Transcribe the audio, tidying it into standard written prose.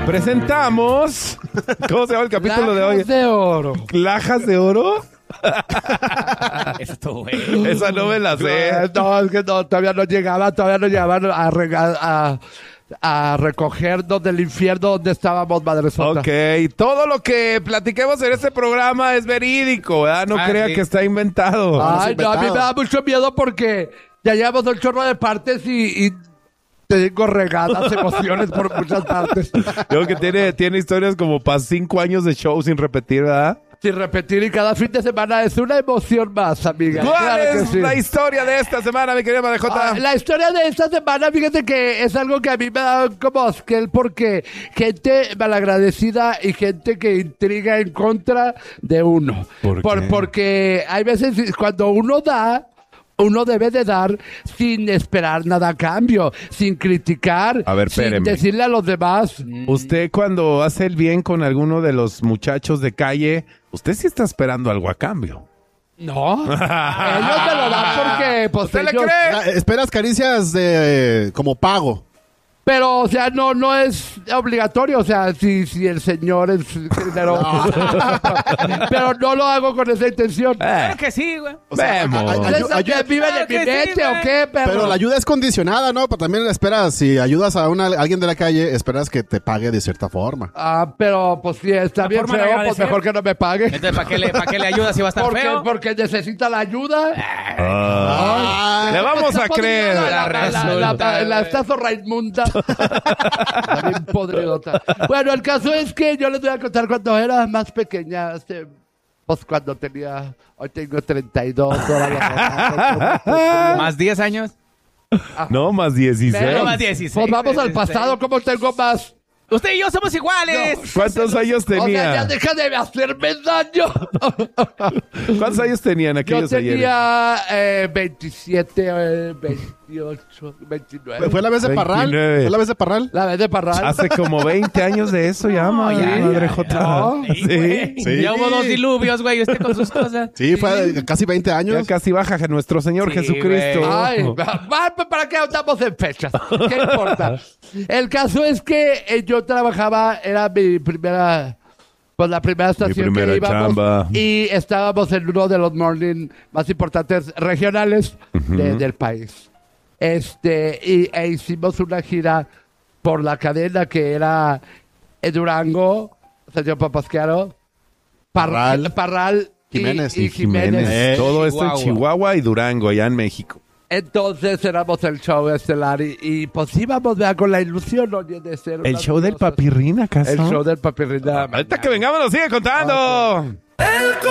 Presentamos. ¿Cómo se llama el capítulo de hoy? Lajas de oro. ¿Lajas de oro? Eso estuvo bueno. Esa no me la sé. No, es que no, todavía no llegaban a recogernos del infierno donde estábamos, madresota. Ok, todo lo que platiquemos en este programa es verídico, ¿verdad? No crea sí. que está inventado. Ay, no, a mí me da mucho miedo porque ya llevamos un chorro de partes y tengo regadas emociones por muchas partes. Creo que tiene historias como para 5 años de show sin repetir, ¿verdad? Sin repetir, y cada fin de semana es una emoción más, amiga. ¿Cuál Claro que es sí. la historia de esta semana, mi querida Madejota? La historia de esta semana, fíjate que es algo que a mí me da como asquel porque gente malagradecida y gente que intriga en contra de uno. ¿Por qué? Porque hay veces cuando uno da, uno debe de dar sin esperar nada a cambio, sin criticar, A ver, sin espéreme. decirle a los demás. Usted cuando hace el bien con alguno de los muchachos de calle, usted sí está esperando algo a cambio. No, ellos me lo dan porque pues ¿Usted le ellos- cree? Esperas caricias de como pago. Pero, o sea, no es obligatorio, o sea, si el señor es dinero. Pero no lo hago con esa intención. Claro que sí, güey. Vemos. ¿Ustedes viven Claro de que mi sí, mente güey. o qué, perro? Pero la ayuda es condicionada, ¿no? Pero también esperas, si ayudas a alguien de la calle, esperas que te pague de cierta forma. Ah, pero pues si está La bien forma de feo, pues agradecer. mejor que no me pague. Entonces, ¿para qué le ayudas si va a estar feo? Porque necesita la ayuda. Le vamos Está a creer. podrida la estazo Raimunda. Está bien podridota. Bueno, el caso es que yo les voy a contar cuando era más pequeña. Pues cuando tenía... Hoy tengo 32. ¿Más 10 años? No, más 16. Pero más 16. Pues vamos al pasado. ¿Cómo tengo más? Usted y yo somos iguales. ¿Cuántos años O sea, ya tenía? deja de hacerme daño. ¿Cuántos años tenían Yo aquellos ayeres? tenía 27, 28, 29. ¿Fue la vez de Parral? 29. ¿Fue la vez de Parral? La vez de Parral. Hace como 20 años de eso ya, madre Jota. No. Sí, güey. Sí. Ya hubo 2 diluvios, güey. Usted con sus cosas. Sí, fue casi 20 Ya años. casi baja nuestro Señor Sí, Jesucristo. güey. Ay, ¿para qué andamos en fechas? ¿Qué importa? El caso es que yo trabajaba, era mi primera, pues la primera estación primera que íbamos chamba. y estábamos en uno de los morning más importantes regionales del país. E hicimos una gira por la cadena que era Durango, señor Papasquiaro, Parral Jiménez. y Jiménez. Todo esto en Chihuahua. Chihuahua y Durango, allá en México. Entonces éramos el show estelar y pues íbamos ¿verdad? Con la ilusión oye, de ser ¿El unas show del cosas. papirrín acaso? El show del papirrín. Ahorita que vengamos nos sigue contando.